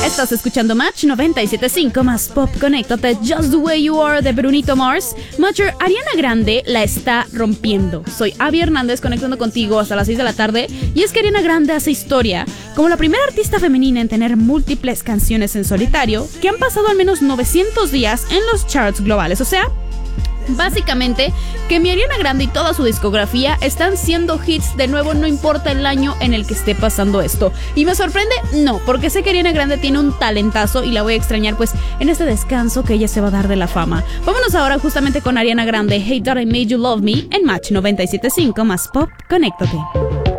Estás escuchando Match 97.5 más Pop. Conéctate. Just the Way You Are de Brunito Mars. Matcher, Ariana Grande la está rompiendo. Soy Abby Hernández conectando contigo hasta las 6 de la tarde. Y es que Ariana Grande hace historia como la primera artista femenina en tener múltiples canciones en solitario que han pasado al menos 900 días en los charts globales. O sea, básicamente, que mi Ariana Grande y toda su discografía están siendo hits de nuevo, no importa el año en el que esté pasando esto. ¿Y me sorprende? No, porque sé que Ariana Grande tiene un talentazo y la voy a extrañar pues en este descanso que ella se va a dar de la fama. Vámonos ahora justamente con Ariana Grande, Hey That I Made You Love Me, en Match 97.5 más Pop. Conéctate.